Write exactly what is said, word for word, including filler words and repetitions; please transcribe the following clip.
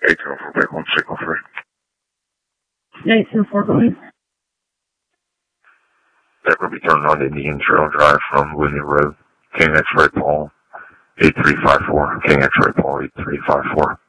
eight two four, back one, signal three. eight two four, please. That will be turning on Indian Trail Drive from Whitney Road. King X-Ray Paul, eight three five four. King X-Ray Paul, eight three five four.